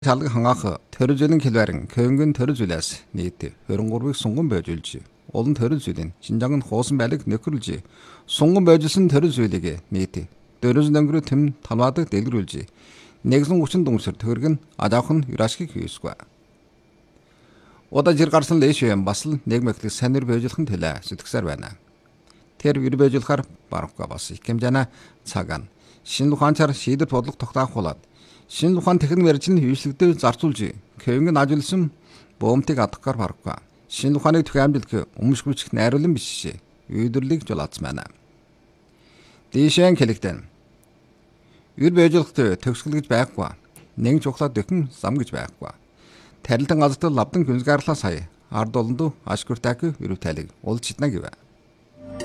шалган хангаах төрөл зүйлийн хэлбэрэн көнгөн төрөл зүйлээс нийт 23-ыг сунган байж үлж олон төрөл зүйлийн шинжаан нь хуусан байлиг нөхөрлж сунган байжсэн төрөл зүйлийг нийт дөрөс дөнгөрө тэм талваадаг дэлгэрүүлж нэгэн 30 дүнсэр төгөргөн ажаахын юрашгийг хийсгүй. Удаа жир гарсан лэшэм бас л нэгмэглэг санэр байжлахын төлөө сэтгэсээр байна. Тэр ир байжлахаар барахгүй бас их хэмжээний цагаан шинэ ухаанчаар шийдвэр бодлого тогтоох болоод шинэ ухаан техник мэржлийн хөвшлөгдөд зарцуулж көнгөн ажилласан боомтыг адахгаар барахгүй. Шинэ ухааныг түгээмжлэх өмшгүрчих найруулан биш үйдэрлийг жолооцсон байна. Дишэн хэлэгдэн ир байжлагт төгсгөл гэж байхгүй. Нэг чухлаа дөхөн зам гэж байхгүй. Тарилтан газарт лавдан күнсгарлаа сая ард олонд ашгүртайг өрөвтайлыг уулзчихна гэв.